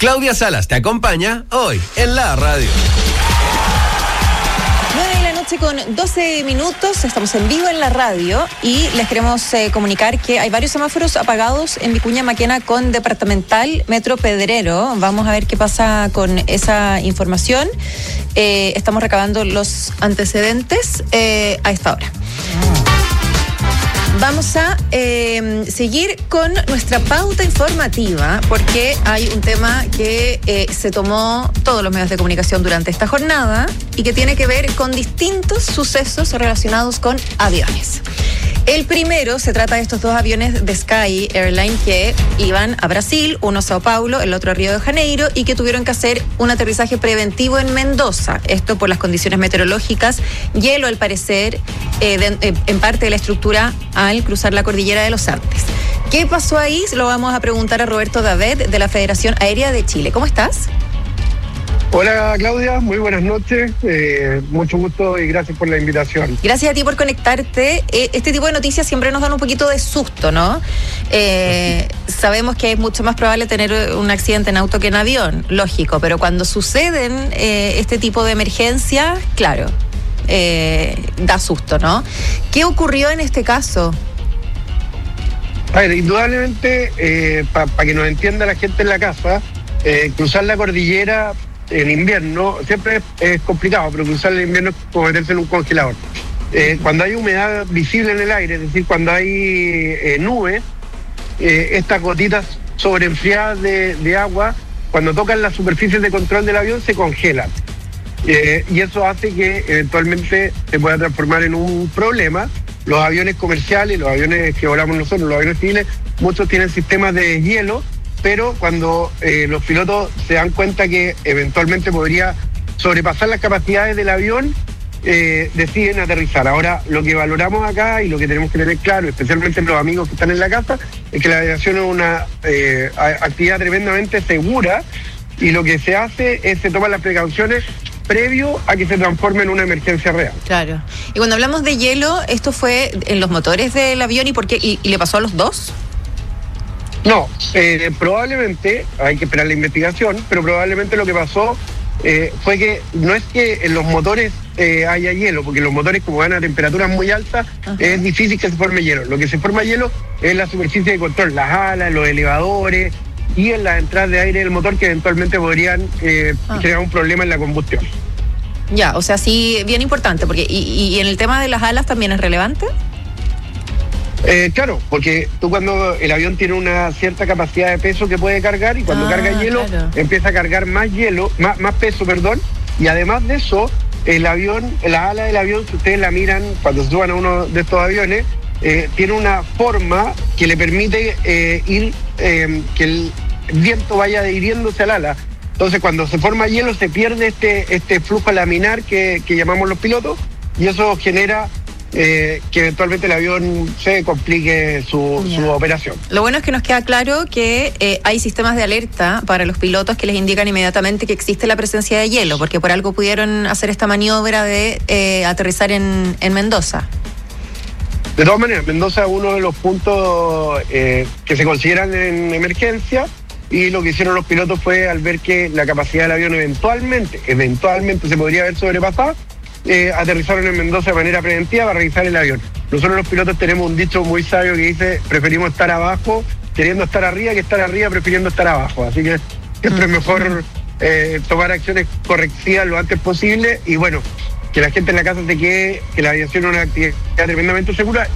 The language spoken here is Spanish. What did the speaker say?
Claudia Salas te acompaña hoy en la radio. 9:00 con 12 minutos, estamos en vivo en la radio y les queremos comunicar que hay varios semáforos apagados en Vicuña Maquena con Departamental Metro Pedrero. Vamos a ver qué pasa con esa información. Estamos recabando los antecedentes a esta hora. Vamos a seguir con nuestra pauta informativa porque hay un tema que se tomó todos los medios de comunicación durante esta jornada y que tiene que ver con distintos sucesos relacionados con aviones. El primero se trata de estos dos aviones de Sky Airline que iban a Brasil, uno a Sao Paulo, el otro a Río de Janeiro, y que tuvieron que hacer un aterrizaje preventivo en Mendoza. Esto por las condiciones meteorológicas, hielo al parecer en parte de la estructura al cruzar la cordillera de los Andes. ¿Qué pasó ahí? Se lo vamos a preguntar a Roberto Davet de la Federación Aérea de Chile. ¿Cómo estás? Hola Claudia, muy buenas noches, mucho gusto y gracias por la invitación. Gracias a ti por conectarte. Este tipo de noticias siempre nos dan un poquito de susto, ¿no? Sabemos que es mucho más probable tener un accidente en auto que en avión, lógico, pero cuando suceden este tipo de emergencias, claro, da susto, ¿no? ¿Qué ocurrió en este caso? A ver, indudablemente, para que nos entienda la gente en la casa, cruzar la cordillera en invierno siempre es complicado, pero cruzar el invierno es como meterse en un congelador. Cuando hay humedad visible en el aire, es decir, cuando hay nubes, estas gotitas sobreenfriadas de agua, cuando tocan las superficies de control del avión, se congelan. Y eso hace que eventualmente se pueda transformar en un problema. Los aviones comerciales, los aviones que volamos nosotros, los aviones civiles, muchos tienen sistemas de hielo, pero cuando los pilotos se dan cuenta que eventualmente podría sobrepasar las capacidades del avión, deciden aterrizar. Ahora, lo que valoramos acá y lo que tenemos que tener claro, especialmente los amigos que están en la casa, es que la aviación es una actividad tremendamente segura y lo que se hace es se toman las precauciones previo a que se transforme en una emergencia real. Claro. Y cuando hablamos de hielo, ¿esto fue en los motores del avión y por qué? ¿Y le pasó a los dos? No, probablemente, hay que esperar la investigación, pero probablemente lo que pasó fue que no es que en los motores haya hielo, porque los motores como van a temperaturas muy altas, es difícil que se forme hielo. Lo que se forma hielo es la superficie de control, las alas, los elevadores y en las entradas de aire del motor que eventualmente podrían crear un problema en la combustión. Ya, o sea, sí, bien importante, porque y en el tema de las alas también es relevante. Claro, porque tú cuando el avión tiene una cierta capacidad de peso que puede cargar y cuando carga hielo, claro, empieza a cargar más hielo, más peso, y además de eso, el avión, la ala del avión, si ustedes la miran cuando se suban a uno de estos aviones, tiene una forma que le permite que el viento vaya adhiriéndose al ala. Entonces cuando se forma hielo se pierde este flujo laminar que llamamos los pilotos y eso genera que eventualmente el avión se complique su operación. Lo bueno es que nos queda claro que hay sistemas de alerta para los pilotos que les indican inmediatamente que existe la presencia de hielo, porque por algo pudieron hacer esta maniobra de aterrizar en Mendoza. De todas maneras, Mendoza es uno de los puntos que se consideran en emergencia y lo que hicieron los pilotos fue al ver que la capacidad del avión eventualmente se podría haber sobrepasado, aterrizaron en Mendoza de manera preventiva para revisar el avión. Nosotros los pilotos tenemos un dicho muy sabio que dice: preferimos estar abajo queriendo estar arriba que estar arriba prefiriendo estar abajo. Así que siempre es mejor tomar acciones correctivas lo antes posible y bueno, que la gente en la casa se quede, que la aviación es una actividad tremendamente segura.